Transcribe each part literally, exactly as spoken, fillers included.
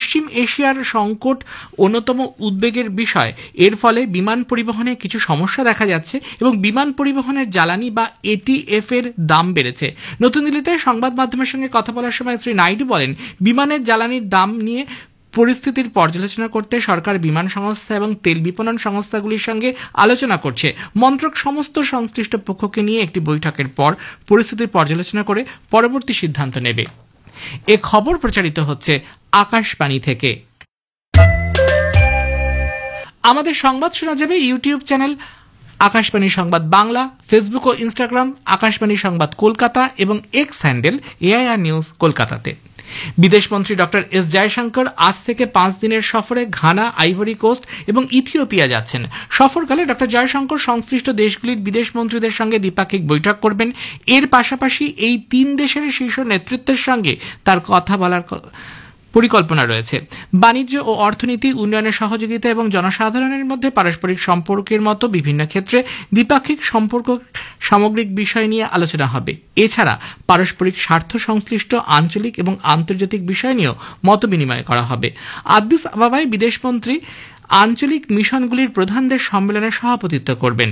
পশ্চিম এশিয়ার সংকট অন্যতম উদ্বেগের বিষয়। এর ফলে বিমান পরিবহনে কিছু সমস্যা দেখা যাচ্ছে এবং বিমান পরিবহনের জ্বালানি বা এটিএফ এর দাম বেড়েছে। নতুন দিল্লিতে সংবাদ মাধ্যমের সঙ্গে কথা বলার সময় শ্রী নাইডু বলেন, বিমানের জ্বালানির দাম নিয়ে পরিস্থিতির পর্যালোচনা করতে সরকার বিমান সংস্থা এবং তেল বিপণন সংস্থাগুলির সঙ্গে আলোচনা করছে। মন্ত্রক সমস্ত সংশ্লিষ্ট পক্ষকে নিয়ে একটি বৈঠকের পর পরিস্থিতির পর্যালোচনা করে পরবর্তী সিদ্ধান্ত নেবে। এ খবর প্রচারিত হচ্ছে আকাশবাণী থেকে। আমাদের সংবাদ শোনা যাবে ইউটিউব চ্যানেল আকাশবাণী সংবাদ বাংলা, ফেসবুক ও ইনস্টাগ্রাম আকাশবাণী সংবাদ কলকাতা এবং এক্স হ্যান্ডেল এআইআর নিউজ কলকাতাতে। বিদেশমন্ত্রী ডক্টর এস জয়শঙ্কর আজ থেকে পাঁচ দিনের সফরে ঘানা, আইভরি কোস্ট এবং ইথিওপিয়া যাচ্ছেন। সফরকালে ডক্টর জয়শঙ্কর সংশ্লিষ্ট দেশগুলির বিদেশ মন্ত্রীদের সঙ্গে দ্বিপাক্ষিক বৈঠক করবেন। এর পাশাপাশি এই তিন দেশের শীর্ষ নেতৃত্বের সঙ্গে তার কথা বলার পরিকল্পনা রয়েছে। বাণিজ্য ও অর্থনীতি, উন্নয়নের সহযোগিতা এবং জনসাধারণের মধ্যে পারস্পরিক সম্পর্কের মতো বিভিন্ন ক্ষেত্রে দ্বিপাক্ষিক সম্পর্ক সামগ্রিক বিষয় নিয়ে আলোচনা হবে। এছাড়া পারস্পরিক স্বার্থ সংশ্লিষ্ট আঞ্চলিক এবং আন্তর্জাতিক বিষয় নিয়েও মত বিনিময় করা হবে। আদিস আবাবায় বিদেশমন্ত্রী আঞ্চলিক মিশনগুলির প্রধানদের সম্মেলনে সভাপতিত্ব করবেন।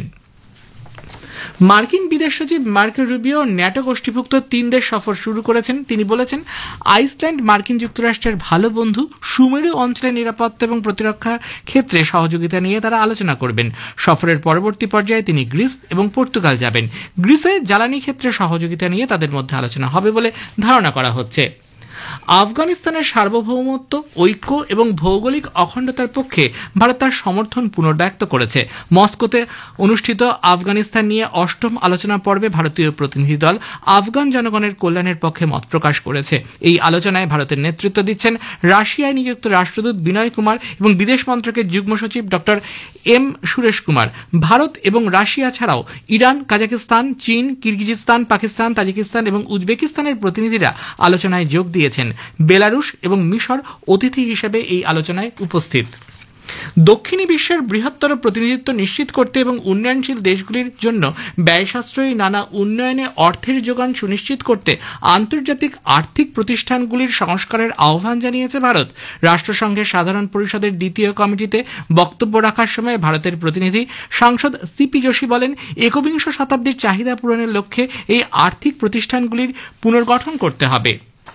মার্কিন বিদেশ সচিব মার্কো রুবিও ন্যাটো গোষ্ঠীভুক্ত তিন দেশ সফর শুরু করেছেন। তিনি বলেছেন, আইসল্যান্ড মার্কিন যুক্তরাষ্ট্রের ভালো বন্ধু। সুমেরু অঞ্চলের নিরাপত্তা এবং প্রতিরক্ষা ক্ষেত্রে সহযোগিতা নিয়ে তারা আলোচনা করবেন। সফরের পরবর্তী পর্যায়ে তিনি গ্রিস এবং পর্তুগাল যাবেন। গ্রিসে জ্বালানি ক্ষেত্রে সহযোগিতা নিয়ে তাদের মধ্যে আলোচনা হবে বলে ধারণা করা হচ্ছে। আফগানিস্তানের সার্বভৌমত্ব, ঐক্য এবং ভৌগোলিক অখণ্ডতার পক্ষে ভারত তার সমর্থন পুনর্ব্যক্ত করেছে। মস্কোতে অনুষ্ঠিত আফগানিস্তান নিয়ে অষ্টম আলোচনা পর্বে ভারতীয় প্রতিনিধি দল আফগান জনগণের কল্যাণের পক্ষে মত প্রকাশ করেছে। এই আলোচনায় ভারতের নেতৃত্ব দিচ্ছেন রাশিয়ায় নিযুক্ত রাষ্ট্রদূত বিনয় কুমার এবং বিদেশ মন্ত্রকের যুগ্ম সচিব ডক্টর এম সুরেশ কুমার। ভারত এবং রাশিয়া ছাড়াও ইরান, কাজাকিস্তান, চীন, কিরগিজস্তান, পাকিস্তান, তাজিকিস্তান এবং উজবেকিস্তানের প্রতিনিধিরা আলোচনায় যোগ দিয়েছেন। বেলারুশ এবং মিশর অতিথি হিসেবে এই আলোচনায় উপস্থিত। দক্ষিণী বিশ্বের বৃহত্তর প্রতিনিধিত্ব নিশ্চিত করতে এবং উন্নয়নশীল দেশগুলির জন্য ব্যয় সাশ্রয়ী নানা উন্নয়নে অর্থের যোগান সুনিশ্চিত করতে আন্তর্জাতিক আর্থিক প্রতিষ্ঠানগুলির সংস্কারের আহ্বান জানিয়েছে ভারত। রাষ্ট্রসংঘের সাধারণ পরিষদের দ্বিতীয় কমিটিতে বক্তব্য রাখার সময় ভারতের প্রতিনিধি সাংসদ সিপি যোশী বলেন, একবিংশ শতাব্দীর চাহিদা পূরণের লক্ষ্যে এই আর্থিক প্রতিষ্ঠানগুলির পুনর্গঠন করতে হবে।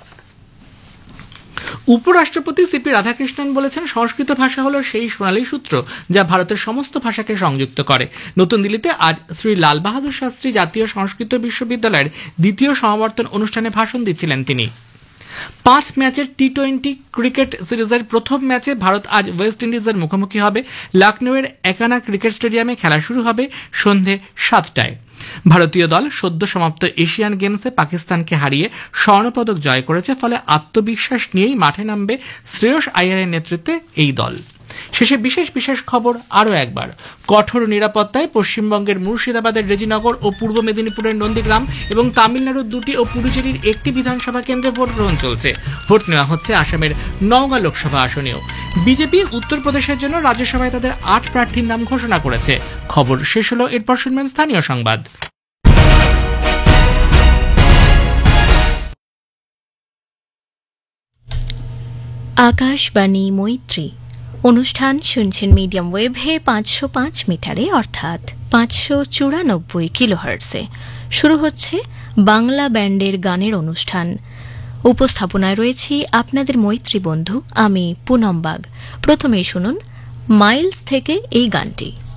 উপরাষ্ট্রপতি সিপি রাধাকৃষ্ণন বলেছেন, সংস্কৃত ভাষা হল সেই সোনালী সূত্র যা ভারতের সমস্ত ভাষাকে সংযুক্ত করে। নতুন দিল্লিতে আজ শ্রী লাল বাহাদুর শাস্ত্রী জাতীয় সংস্কৃত বিশ্ববিদ্যালয়ের দ্বিতীয় সমাবর্তন অনুষ্ঠানে ভাষণ দিচ্ছিলেন তিনি। পাঁচ ম্যাচের টি টোয়েন্টি ক্রিকেট সিরিজের প্রথম ম্যাচে ভারত আজ ওয়েস্ট ইন্ডিজের মুখোমুখি হবে। লখনৌয়ের একানা ক্রিকেট স্টেডিয়ামে খেলা শুরু হবে সন্ধে সাতটায়। ভারতীয় দল সদ্য সমাপ্ত এশিয়ান গেমসে পাকিস্তানকে হারিয়ে স্বর্ণপদক জয় করেছে। ফলে আত্মবিশ্বাস নিয়েই মাঠে নামবে শ্রেয়স আইয়ারের নেতৃত্বে এই দল। শেষে বিশেষ বিশেষ খবর আরও একবার। কঠোর নিরাপত্তায় পশ্চিমবঙ্গের মুর্শিদাবাদের রেজিনগর ও পূর্ব মেদিনীপুরের নন্দীগ্রাম এবং তামিলনাড়ুর দুটি ও পুডুচেরির একটি বিধানসভা কেন্দ্রে ভোট গ্রহণ চলছে। ভোট নেওয়া হচ্ছে আসামের নওগাঁ লোকসভা আসনেও। বিজেপি উত্তরপ্রদেশের জন্য রাজ্যসভায় তাদের আট প্রার্থীর নাম ঘোষণা করেছে। খবর শেষ হলো। এরপর শুনবেন স্থানীয় সংবাদ। আকাশবাণী মৈত্রী অনুষ্ঠান শুনছেন মিডিয়াম ওয়েভে পাঁচশো পাঁচ মিটারে অর্থাৎ পাঁচশো চুরানব্বই কিলোহার্টসে। শুরু হচ্ছে বাংলা ব্যান্ডের গানের অনুষ্ঠান। উপস্থাপনায় রয়েছি আপনাদের মৈত্রী বন্ধু, আমি পুনম বাগ। প্রথমেই শুনুন মাইলস থেকে এই গানটি।